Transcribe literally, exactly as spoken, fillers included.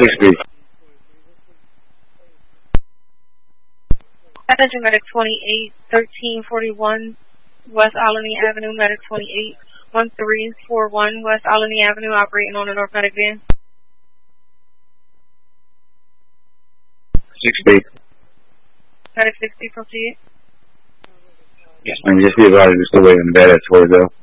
six B. Attention Medic twenty-eight, thirteen forty-one, West Alany Avenue, Medic twenty-eight, thirteen forty-one, West Alany Avenue, operating on a North Medic van. six B. Medic sixty, proceed. Yes, ma'am. Just be advised, we're still waiting on the badass for it, though.